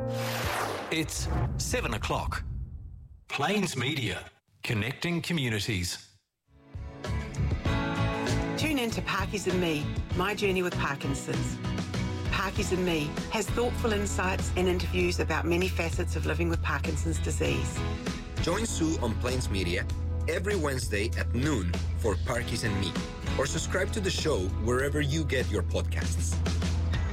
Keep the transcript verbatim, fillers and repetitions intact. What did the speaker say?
It's seven o'clock. Plains Media, connecting communities. Tune in to Parkies and Me, my journey with Parkinson's. Parkies and Me has thoughtful insights and interviews about many facets of living with Parkinson's disease. Join Sue on Plains Media every Wednesday at noon for Parkies and Me, or subscribe to the show wherever you get your podcasts.